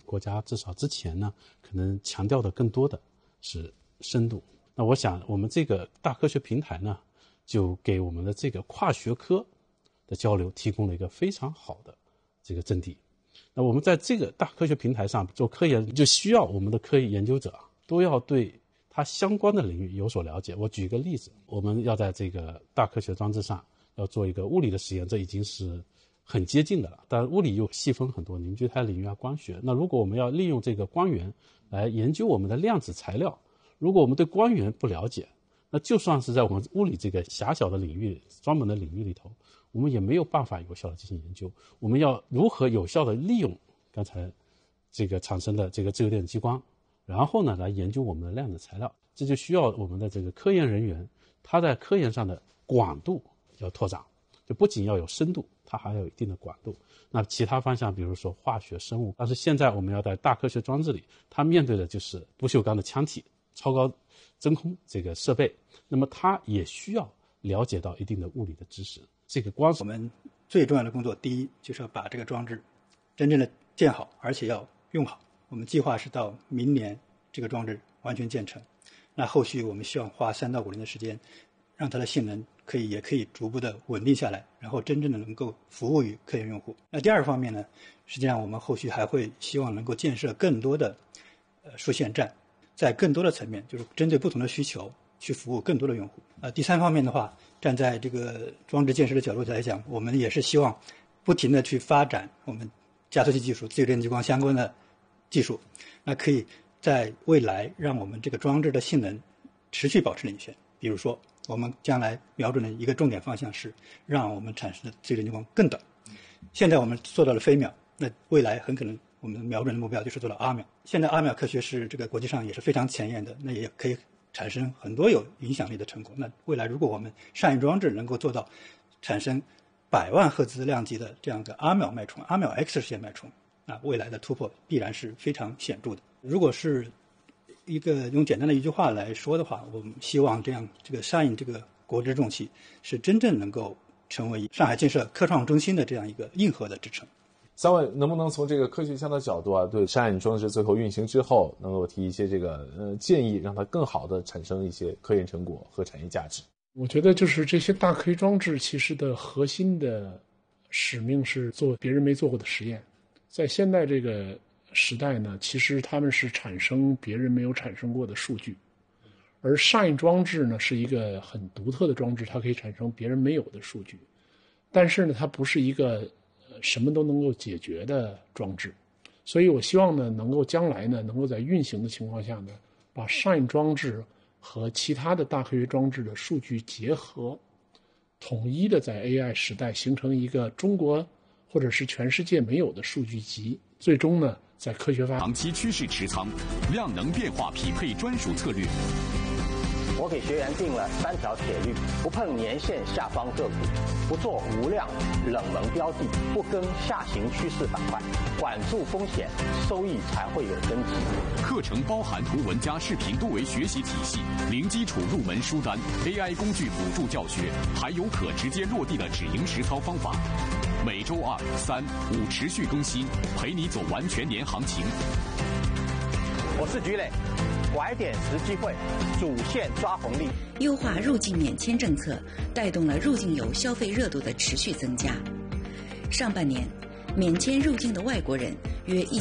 国家至少之前呢，可能强调的更多的是深度。那我想我们这个大科学平台呢，就给我们的这个跨学科的交流提供了一个非常好的这个阵地。那我们在这个大科学平台上做科研，就需要我们的科研研究者都要对它相关的领域有所了解。我举一个例子，我们要在这个大科学装置上要做一个物理的实验，这已经是很接近的了。但物理又细分很多凝聚态领域啊、光学。那如果我们要利用这个光源来研究我们的量子材料，如果我们对光源不了解，那就算是在我们物理这个狭小的领域、专门的领域里头，我们也没有办法有效的进行研究。我们要如何有效的利用刚才这个产生的这个自由电子激光，然后呢来研究我们的量子材料？这就需要我们的这个科研人员，他在科研上的广度要拓展，就不仅要有深度，它还要有一定的广度。那其他方向，比如说化学、生物，但是现在我们要在大科学装置里，它面对的就是不锈钢的腔体、超高真空这个设备，那么它也需要了解到一定的物理的知识。这个光我们最重要的工作，第一就是要把这个装置真正的建好，而且要用好。我们计划是到明年这个装置完全建成，那后续我们希望花3到5年的时间，让它的性能也可以逐步的稳定下来，然后真正的能够服务于科研用户。那第二方面呢，实际上我们后续还会希望能够建设更多的输线站，在更多的层面，就是针对不同的需求去服务更多的用户。第三方面的话，站在这个装置建设的角度来讲，我们也是希望不停的去发展我们加速器技术、自由电子激光相关的技术，那可以在未来让我们这个装置的性能持续保持领先。比如说，我们将来瞄准的一个重点方向是让我们产生的自由电子激光更短。现在我们做到了飞秒，那未来很可能我们瞄准的目标就是做到阿秒。现在阿秒科学是这个国际上也是非常前沿的，那也可以产生很多有影响力的成果。那未来如果我们上瘾装置能够做到产生100万赫兹量级的这样一个阿秒脉冲、阿秒 X 实现脉冲，那未来的突破必然是非常显著的。如果是用简单的一句话来说的话，我们希望这个上瘾这个国之重器是真正能够成为上海建设科创中心的这样一个硬核的支撑。 三位能不能从这个科学家的角度啊，对上瘾装置最后运行之后，能够提一些这个建议，让它更好的产生一些科研成果和产业价值？ 我觉得就是这些大科学装置其实的核心的使命是做别人没做过的实验。在现在这个时代呢，其实他们是产生别人没有产生过的数据，而上瘾装置呢是一个很独特的装置，它可以产生别人没有的数据，但是呢它不是一个什么都能够解决的装置。所以我希望呢能够将来呢能够在运行的情况下呢，把上瘾装置和其他的大科学装置的数据结合，统一的在 AI 时代形成一个中国或者是全世界没有的数据集，最终呢在科学发展长期趋势持仓，量能变化匹配专属策略。 我给学员定了3条铁律：不碰年线下方个股，不做无量冷门标的，不跟下行趋势板块，管住风险，收益才会有增值。 课程包含图文加视频多维学习体系，零基础入门书单， AI 工具辅助教学，还有可直接落地的止盈实操方法。每周2、3、5持续更新，陪你走完全年行情。 我是菊磊，拐点时机会，主线抓红利。 优化入境免签政策，带动了入境游消费热度的持续增加。上半年，免签入境的外国人约